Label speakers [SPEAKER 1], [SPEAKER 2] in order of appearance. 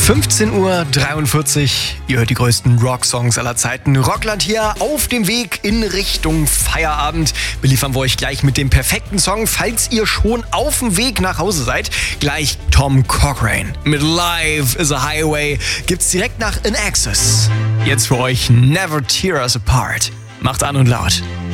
[SPEAKER 1] 15:43 Uhr. Ihr hört die größten Rocksongs aller Zeiten. Rockland hier auf dem Weg in Richtung Feierabend. Beliefern wir euch gleich mit dem perfekten Song, falls ihr schon auf dem Weg nach Hause seid. Gleich Tom Cochrane mit Life is a Highway gibt's direkt nach In Excess. Jetzt für euch Never Tear Us Apart. Macht an und laut.